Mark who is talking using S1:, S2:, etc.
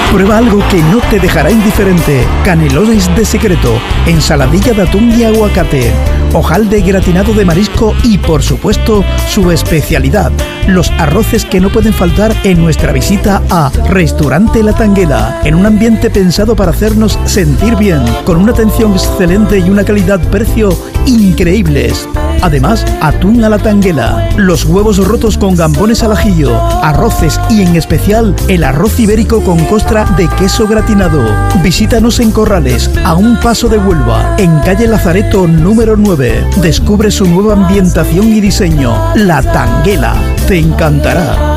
S1: Prueba algo que no te dejará indiferente. Canelones de secreto, ensaladilla de atún y aguacate, hojaldre gratinado de marisco y, por supuesto, su especialidad, los arroces que no pueden faltar en nuestra visita a Restaurante La Tanguela, en un ambiente pensado para hacernos sentir bien, con una atención excelente y una calidad-precio increíbles. Además, atún a la tanguela, los huevos rotos con gambones al ajillo, arroces y en especial el arroz ibérico con costra de queso gratinado. Visítanos en Corrales, a un paso de Huelva, en calle Lazareto número 9. Descubre su nueva ambientación y diseño. La Tanguela. Te encantará.